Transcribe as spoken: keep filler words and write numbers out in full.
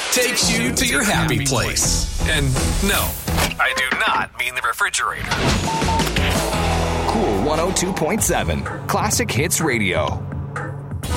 takes you to your happy place. And no, I do not mean the refrigerator. Cool one oh two point seven, Classic Hits Radio.